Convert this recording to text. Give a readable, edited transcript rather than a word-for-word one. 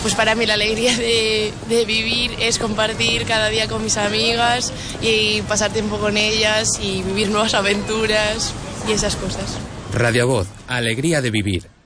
Pues para mí la alegría de vivir es compartir cada día con mis amigas y pasar tiempo con ellas y vivir nuevas aventuras y esas cosas. Radio Voz, alegría de vivir.